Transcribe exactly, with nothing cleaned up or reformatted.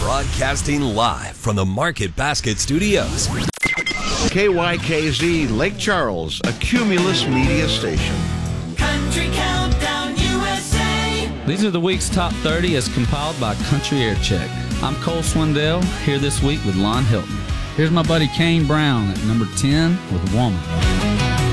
Broadcasting live from the Market Basket Studios. K Y K Z Lake Charles, a Cumulus media station. Country Countdown U S A. These are the week's top thirty as compiled by Country Air Check. I'm Cole Swindell, here this week with Lon Hilton. Here's my buddy Kane Brown at number ten with Woman.